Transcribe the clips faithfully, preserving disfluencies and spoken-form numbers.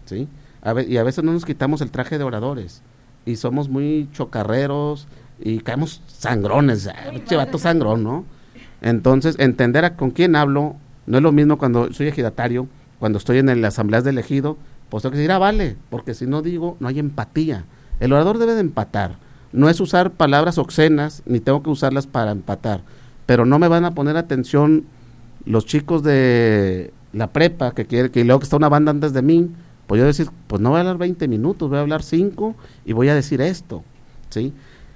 ¿sí? A ve- y a veces no nos quitamos el traje de oradores y somos muy chocarreros y caemos sangrones, ah, pinche vato sangrón, ¿no? Entonces, entender a con quién hablo, no es lo mismo cuando soy ejidatario, cuando estoy en las asambleas de elegido, pues tengo que decir, ah, vale, porque si no digo, no hay empatía. El orador debe de empatar, no es usar palabras obscenas, ni tengo que usarlas para empatar, pero no me van a poner atención los chicos de la prepa, que quiere, que luego que está una banda antes de mí, pues yo decir, pues no voy a hablar veinte minutos, voy a hablar cinco y voy a decir esto, ¿sí?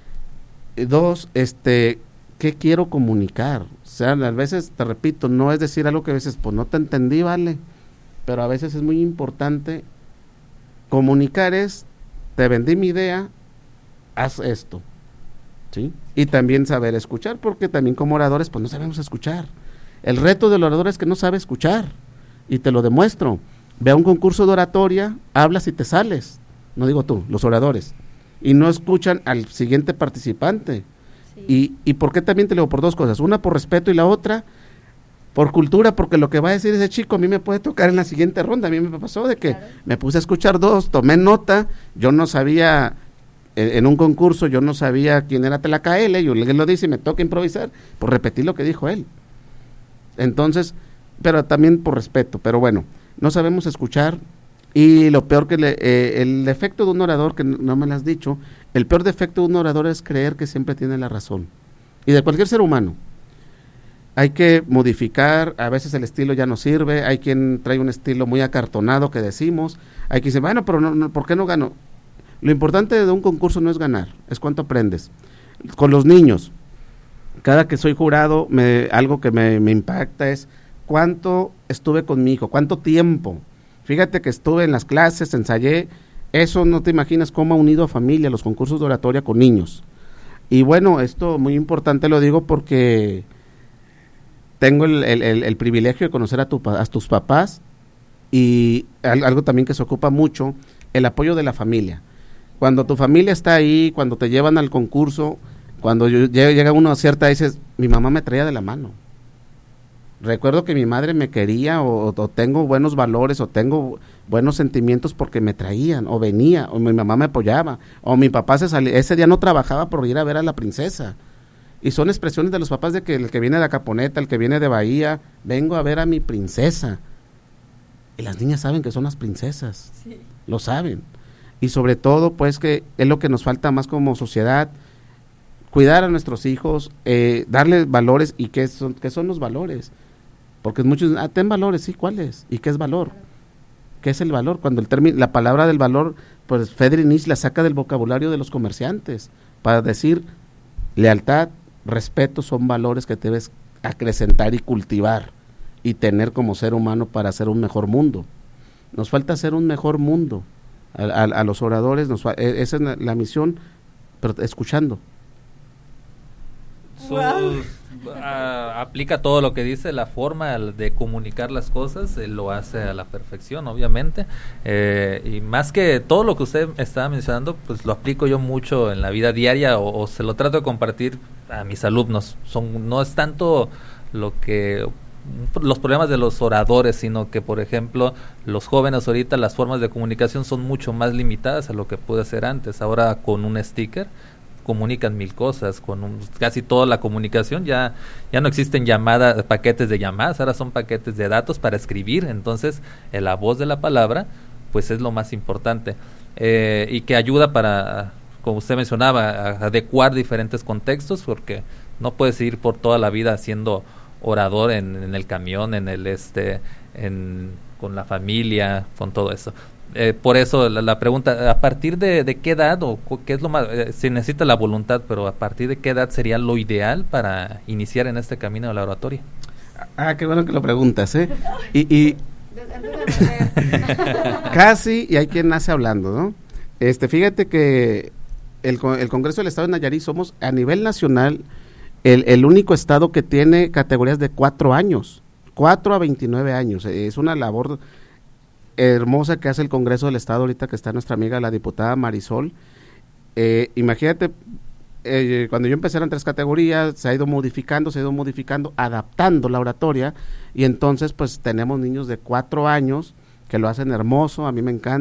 Y dos, este, ¿qué quiero comunicar? O sea, a veces, te repito, no es decir algo que a veces, pues no te entendí, vale, pero a veces es muy importante comunicar es, te vendí mi idea, haz esto, ¿sí? Y también saber escuchar, porque también como oradores, pues no sabemos escuchar. El reto del orador es que no sabe escuchar, y te lo demuestro. Ve a un concurso de oratoria, hablas y te sales, no digo tú, los oradores, y no escuchan al siguiente participante. Sí. Y, y ¿por qué también te lo digo? Por dos cosas, una por respeto y la otra por cultura, porque lo que va a decir ese chico a mí me puede tocar en la siguiente ronda. A mí me pasó de que claro. me puse a escuchar dos, tomé nota, yo no sabía, en, en un concurso yo no sabía quién era Tlacaele, yo le lo dice y me toca improvisar, por repetir lo que dijo él. Entonces, pero también por respeto, pero bueno, no sabemos escuchar, y lo peor que le, eh, el defecto de un orador, que no, no me lo has dicho, el peor defecto de un orador es creer que siempre tiene la razón, y de cualquier ser humano. Hay que modificar, a veces el estilo ya no sirve, hay quien trae un estilo muy acartonado que decimos, hay quien dice, bueno, pero no, no, ¿por qué no gano? Lo importante de un concurso no es ganar, es cuánto aprendes. Con los niños, cada que soy jurado, me, algo que me, me impacta es cuánto estuve con mi hijo, cuánto tiempo. Fíjate que estuve en las clases, ensayé, eso no te imaginas cómo ha unido a familia los concursos de oratoria con niños. Y bueno, esto muy importante lo digo porque tengo el, el, el, el privilegio de conocer a, tu, a tus papás, y algo también que se ocupa mucho, el apoyo de la familia. Cuando tu familia está ahí, cuando te llevan al concurso, cuando yo, llega, llega uno a cierta, dices, mi mamá me traía de la mano. Recuerdo que mi madre me quería, o, o tengo buenos valores, o tengo buenos sentimientos porque me traían, o venía, o mi mamá me apoyaba, o mi papá se salía, ese día no trabajaba por ir a ver a la princesa. Y son expresiones de los papás de que el que viene de Acaponeta, el que viene de Bahía, vengo a ver a mi princesa. Y las niñas saben que son las princesas, sí. Lo saben. Y sobre todo, pues, que es lo que nos falta más como sociedad, cuidar a nuestros hijos, eh, darles valores. ¿Y qué son, qué son los valores? Porque muchos, ah, ten valores, sí, ¿cuáles? ¿Y qué es valor? ¿Qué es el valor? Cuando el término, la palabra del valor, pues Friedrich Nietzsche la saca del vocabulario de los comerciantes, para decir lealtad, respeto son valores que debes acrecentar y cultivar y tener como ser humano para hacer un mejor mundo. Nos falta hacer un mejor mundo. A, a, a los oradores, nos fa- esa es la, la misión, pero escuchando. Sus, uh, aplica todo lo que dice, la forma de comunicar las cosas, eh, lo hace a la perfección, obviamente, eh, y más que todo lo que usted estaba mencionando, pues lo aplico yo mucho en la vida diaria, o, o se lo trato de compartir a mis alumnos. Son, no es tanto lo que los problemas de los oradores, sino que, por ejemplo, los jóvenes ahorita, las formas de comunicación son mucho más limitadas a lo que pude hacer antes. Ahora con un sticker comunican mil cosas, con un, casi toda la comunicación, ya ya no existen llamadas, paquetes de llamadas, ahora son paquetes de datos para escribir. Entonces eh, la voz de la palabra pues es lo más importante, eh, y que ayuda para, como usted mencionaba, a adecuar diferentes contextos, porque no puedes ir por toda la vida siendo orador en, en el camión, en el este en con la familia, con todo eso. Eh, por eso la, la pregunta, ¿a partir de, de qué edad o qué es lo más, eh, se necesita la voluntad, pero a partir de qué edad sería lo ideal para iniciar en este camino de la oratoria? Ah, qué bueno que lo preguntas, ¿eh? Y, y casi, y hay quien nace hablando, ¿no? Este, fíjate que el, el Congreso del Estado de Nayarit somos a nivel nacional el, el único estado que tiene categorías de cuatro años, cuatro a veintinueve años. Es una labor hermosa que hace el Congreso del Estado ahorita, que está nuestra amiga la diputada Marisol. Eh, imagínate, eh, cuando yo empecé eran tres categorías, se ha ido modificando, se ha ido modificando, adaptando la oratoria, y entonces pues tenemos niños de cuatro años que lo hacen hermoso, a mí me encanta.